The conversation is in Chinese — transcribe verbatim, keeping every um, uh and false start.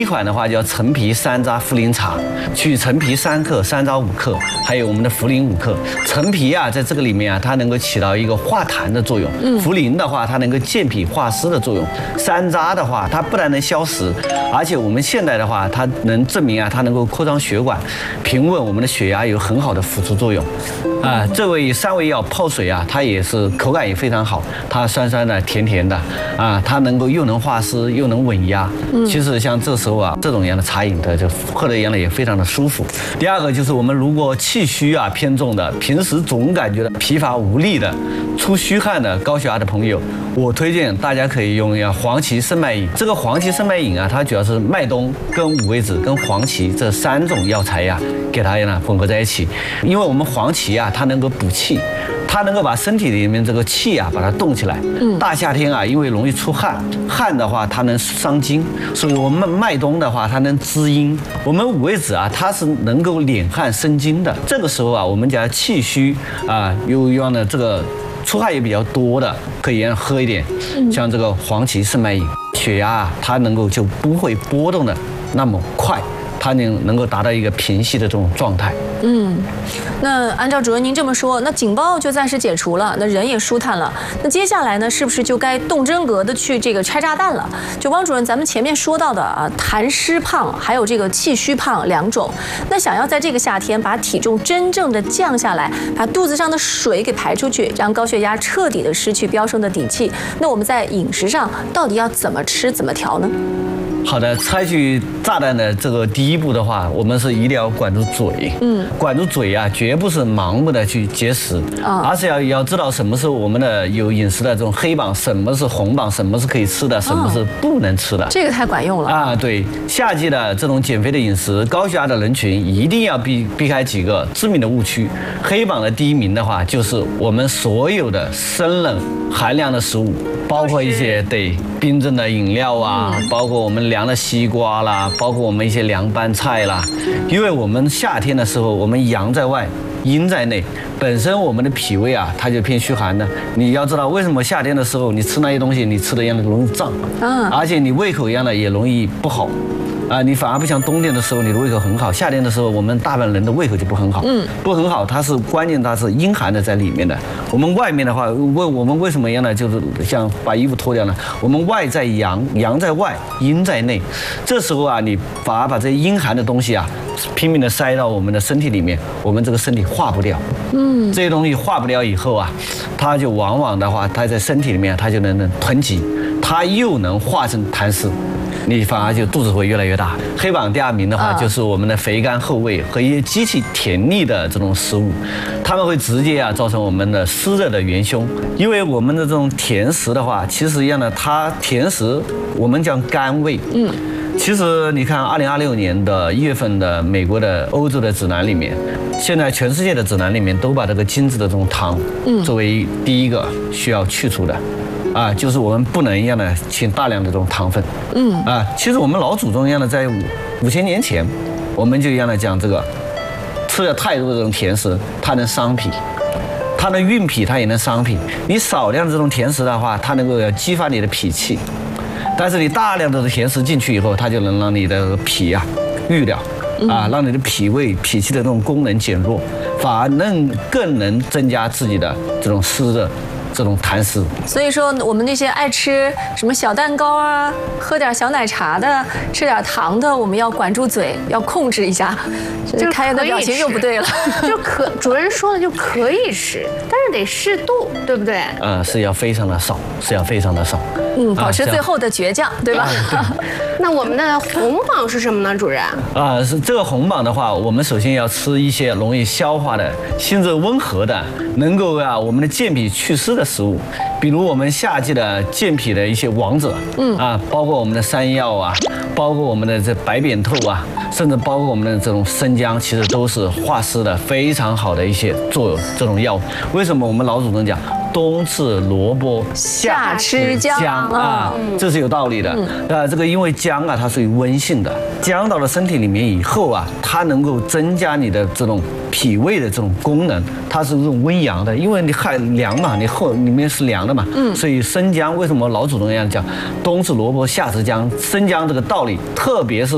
一款的话叫陈皮山楂茯苓茶，取陈皮三克，山楂五克，还有我们的茯苓五克。陈皮啊，在这个里面啊，它能够起到一个化痰的作用；茯苓的话，它能够健脾化湿的作用；山楂的话，它不但能消食，而且我们现代的话，它能证明啊，它能够扩张血管，平稳我们的血压，有很好的辅助作用。啊，这味三味药泡水啊，它也是口感也非常好，它酸酸的、甜甜的啊，它能够又能化湿又能稳压。其实像这时候啊，这种样的茶饮的就喝的样的也非常的舒服。第二个就是我们如果气虚啊偏重的，平时总感觉到疲乏无力的、出虚汗的高血压的朋友，我推荐大家可以用一下黄芪生脉饮。这个黄芪生脉饮啊，它主要是麦冬跟五味子跟黄芪这三种药材呀、啊，给它呢混合在一起。因为我们黄芪啊，它能够补气，它能够把身体里面这个气啊把它动起来。嗯，大夏天啊，因为容易出汗，汗的话它能伤津，所以我们麦冬的话它能滋阴。我们五味子啊，它是能够敛汗生津的。这个时候啊，我们讲气虚啊，又用的这个出汗也比较多的，可以喝一点，像这个黄芪生脉饮，血压啊它能够就不会波动的那么快。它能能够达到一个平息的这种状态。 嗯，那按照主任您这么说，那警报就暂时解除了，那人也舒坦了。那接下来呢，是不是就该动真格的去这个拆炸弹了？就汪主任，咱们前面说到的啊，痰湿胖还有这个气虚胖两种，那想要在这个夏天把体重真正的降下来，把肚子上的水给排出去，让高血压彻底的失去飙升的底气，那我们在饮食上到底要怎么吃怎么调呢？ 好的，拆去炸弹的这个第一步的话，我们是一定要管住嘴，嗯，管住嘴啊，绝不是盲目的去节食，啊，而是要要知道什么是我们的有饮食的这种黑榜，什么是红榜，什么是可以吃的，什么是不能吃的， 这个太管用了啊！对，夏季的这种减肥的饮食，高血压的人群一定要避避开几个致命的误区。黑榜的第一名的话，就是我们所有的生冷寒凉的食物，包括一些对冰镇的饮料啊，嗯、包括我们凉的西瓜啦，包括我们一些凉拌菜啦。因为我们夏天的时候，我们阳在外，阴在内，本身我们的脾胃啊，它就偏虚寒的。你要知道，为什么夏天的时候你吃那些东西，你吃的一样的容易胀，嗯，而且你胃口一样的也容易不好。啊，你反而不像冬天的时候，你的胃口很好；夏天的时候，我们大部分人的胃口就不很好。嗯，不很好，它是关键，它是阴寒的在里面的。我们外面的话，为我们为什么一样呢？就是像把衣服脱掉呢？我们外在阳，阳在外，阴在内。这时候啊，你反而把这些阴寒的东西啊，拼命的塞到我们的身体里面，我们这个身体化不掉。嗯，这些东西化不了以后啊，它就往往的话，它在身体里面，它就能能囤积，它又能化成痰湿。你反而就肚子会越来越大。黑榜第二名的话，就是我们的肥甘厚味和一些极其甜腻的这种食物，它们会直接啊造成我们的湿热的元凶。因为我们的这种甜食的话，其实一样的，它甜食我们叫甘味。嗯。其实你看，二零二六年的一月份的美国的、欧洲的指南里面，现在全世界的指南里面都把这个精制的这种糖，嗯，作为第一个需要去除的。啊，就是我们不能一样的请大量的这种糖分，嗯，啊，其实我们老祖宗一样的，在五五千年前，我们就一样的讲这个，吃了太多的这种甜食，它能伤脾，它能运脾，它也能伤脾。你少量的这种甜食的话，它能够激发你的脾气，但是你大量的甜食进去以后，它就能让你的脾啊郁了，啊，让你的脾胃、脾气的这种功能减弱，反而能更能增加自己的这种湿热。这种痰湿， 所以说我们那些爱吃什么小蛋糕啊、喝点小奶茶的、吃点糖的，我们要管住嘴，要控制一下。 就是开恩的表情就不对了， 就可主任说的就可以吃，但是得适度，对不对？ 呃，是要非常的少，是要非常的少。 嗯，保持最后的倔强，对吧？ 那我们的红榜是什么呢，主任？ 啊，是这个红榜的话，我们首先要吃一些容易消化的、性质温和的，能够啊我们的健脾祛湿的食物，比如我们夏季的健脾的一些王者，嗯啊，包括我们的山药啊，包括我们的这白扁豆啊，甚至包括我们的这种生姜，其实都是化湿的非常好的一些作用。这种药，为什么我们老祖宗讲？冬吃萝卜， 夏吃姜啊，这是有道理的。呃，这个因为姜啊，它属于温性的，姜到了身体里面以后啊，它能够增加你的这种脾胃的这种功能，它是这种温阳的。因为你害凉嘛，你后里面是凉的嘛，嗯，所以生姜为什么老祖宗一样讲冬吃萝卜，夏吃姜？生姜这个道理，特别是